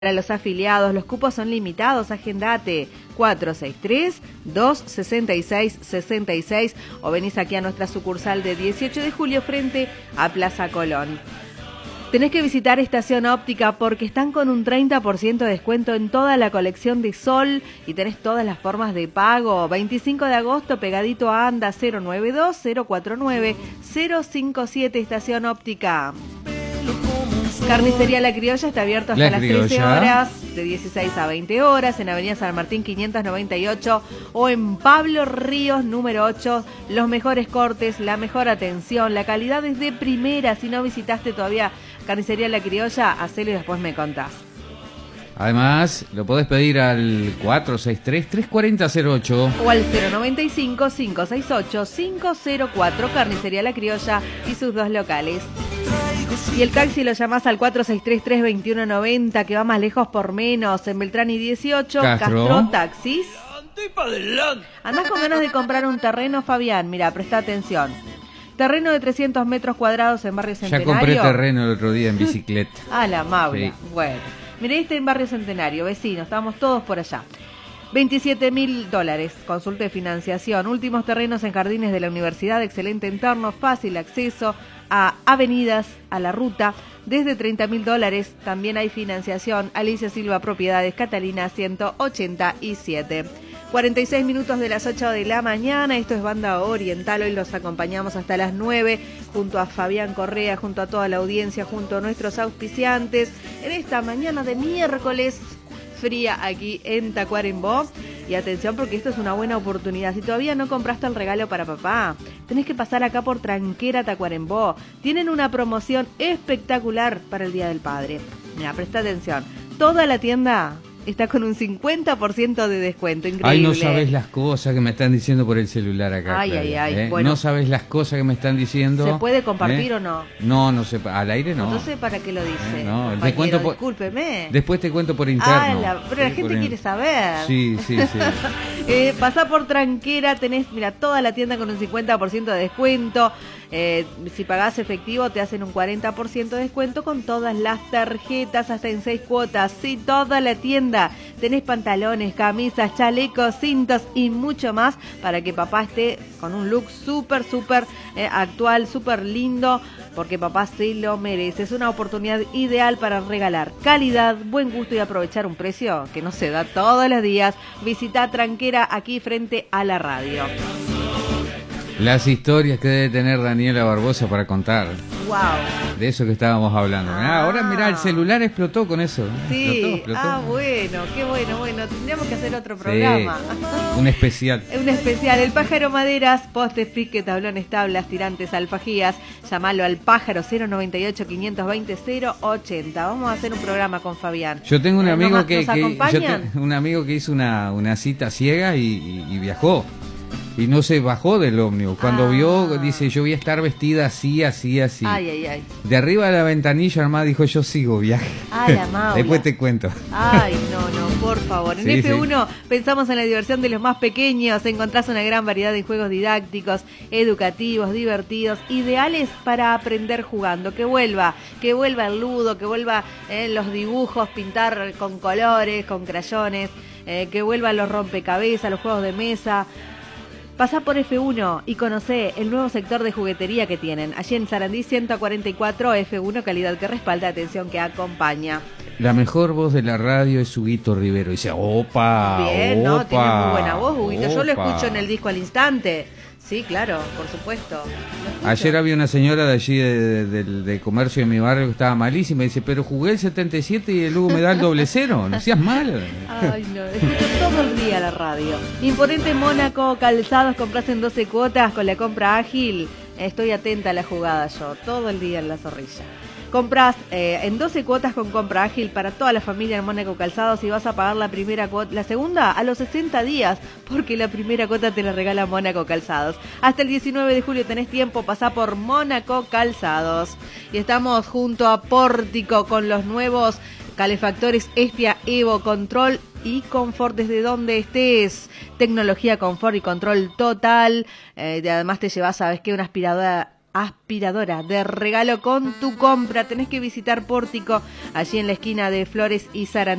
Para los afiliados, los cupos son limitados, agendate 463-266-66 o venís aquí a nuestra sucursal de 18 de julio frente a Plaza Colón. Tenés que visitar Estación Óptica porque están con un 30% de descuento en toda la colección de sol y tenés todas las formas de pago. 25 de agosto, pegadito a ANDA 092-049-057 Estación Óptica. Carnicería La Criolla está abierto hasta las 13 horas, de 16 a 20 horas, en Avenida San Martín 598 o en Pablo Ríos número 8. Los mejores cortes, la mejor atención, la calidad es de primera. Si no visitaste todavía Carnicería La Criolla, hacelo y después me contás. Además, lo podés pedir al 463-340-08 o al 095-568-504. Carnicería La Criolla y sus dos locales. Y el taxi lo llamás al 463-321-90, que va más lejos por menos, en Beltrán y 18, Castro Taxis. Andás con ganas de comprar un terreno, Fabián, mira, presta atención. Terreno de 300 metros cuadrados en Barrio Centenario. Ya compré terreno el otro día en bicicleta. Ah, la Maula, sí. Bueno. Mirá, este en Barrio Centenario, vecinos, estamos todos por allá. $27.000, consulta de financiación, últimos terrenos en jardines de la universidad, excelente entorno, fácil acceso a avenidas, a la ruta, desde $30.000, también hay financiación. Alicia Silva Propiedades, Catalina 187. 46 minutos de las 8 de la mañana, esto es Banda Oriental, hoy los acompañamos hasta las 9, junto a Fabián Correa, junto a toda la audiencia, junto a nuestros auspiciantes, en esta mañana de miércoles fría aquí en Tacuarembó. Y atención porque esto es una buena oportunidad. Si todavía no compraste el regalo para papá, tenés que pasar acá por Tranquera Tacuarembó. Tienen una promoción espectacular para el Día del Padre. Mira, presta atención. Toda la tienda está con un 50% de descuento. Increíble. Ay, no sabes las cosas que me están diciendo por el celular acá. Ay, Claudia, ay, ay. Bueno, no sabes las cosas que me están diciendo. ¿se puede compartir o no? No, no sé. Al aire no. Entonces, ¿para qué lo dice? No, te cuento discúlpeme. Después te cuento por interno. Pero la gente quiere saber. Sí. Pasá por Tranquera, tenés, mira, toda la tienda con un 50% de descuento. Si pagás efectivo te hacen un 40% de descuento con todas las tarjetas hasta en 6 cuotas. Sí, toda la tienda. Tenés pantalones, camisas, chalecos, cintos y mucho más para que papá esté con un look súper actual, súper lindo, porque papá se lo merece. Es una oportunidad ideal para regalar calidad, buen gusto y aprovechar un precio que no se da todos los días. Visita Tranquera aquí frente a la radio. Las historias que debe tener Daniela Barbosa para contar. Wow. De eso que estábamos hablando. Ahora mirá, el celular explotó con eso. Sí. Explotó. Bueno, qué bueno. Tendríamos que hacer otro programa. Sí. Un especial. Un especial. El Pájaro Maderas, postes, pique, tablones, tablas, tirantes, alfajías. Llamalo al Pájaro 098-520-080. Vamos a hacer un programa con Fabián. Yo tengo un amigo ¿Nos acompañan? un amigo que hizo una cita ciega y viajó. Y no se bajó del ómnibus. Cuando vio, dice, yo voy a estar vestida así. Ay. De arriba de la ventanilla, armada, dijo, yo sigo viaje. La Maula. Después te cuento. Ay, no, por favor. En F1 pensamos en la diversión de los más pequeños. Encontrás una gran variedad de juegos didácticos, educativos, divertidos, ideales para aprender jugando. Que vuelva el ludo, que vuelva los dibujos, pintar con colores, con crayones, que vuelvan los rompecabezas, los juegos de mesa. Pasá por F1 y conocé el nuevo sector de juguetería que tienen. Allí en Sarandí 144, F1, calidad que respalda, atención que acompaña. La mejor voz de la radio es Huguito Rivero. Dice, opa. Bien, opa, ¿no? Tiene muy buena voz, Huguito. Yo lo opa. escucho en el disco al instante. Sí, claro, por supuesto. Ayer había una señora de allí de comercio de mi barrio que estaba malísima. Dice, pero jugué el 77 y luego me da el $0. No seas mal. Ay, no. Escucho todo el día la radio. Imponente Mónaco, calzados, compras en 12 cuotas con la compra ágil. Estoy atenta a la jugada yo, todo el día en la zorrilla. Compras en 12 cuotas con compra ágil para toda la familia en Mónaco Calzados y vas a pagar la primera cuota, la segunda a los 60 días, porque la primera cuota te la regala Mónaco Calzados. Hasta el 19 de julio tenés tiempo, pasá por Mónaco Calzados. Y estamos junto a Pórtico con los nuevos calefactores Estia Evo Control y confort desde donde estés. Tecnología, confort y control total. Además te llevas, ¿sabes qué? Una aspiradora aspiradora de regalo con tu compra. Tenés que visitar Pórtico, allí en la esquina de Flores y Sarandí.